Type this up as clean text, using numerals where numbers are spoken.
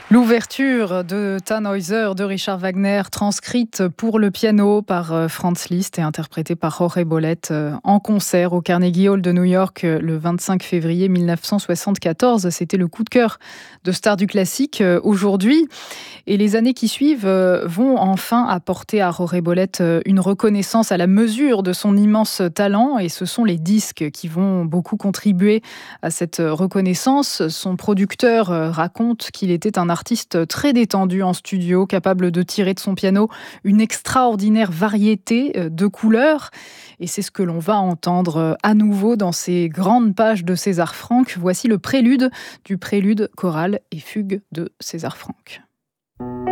L'ouverture de Tannhäuser de Richard Wagner, transcrite pour le piano par Franz Liszt et interprétée par Jorge Bollet en concert au Carnegie Hall de New York le 25 février 1974. C'était le coup de cœur de stars du classique aujourd'hui. Et les années qui suivent vont enfin apporter à Jorge Bollet une reconnaissance à la mesure de son immense talent. Et ce sont les disques qui vont beaucoup contribuer à cette reconnaissance. Son producteur raconte qu'il était un artiste très détendu en studio, capable de tirer de son piano une extraordinaire variété de couleurs. Et c'est ce que l'on va entendre à nouveau dans ces grandes pages de César Franck. Voici le prélude du prélude choral et fugue de César Franck.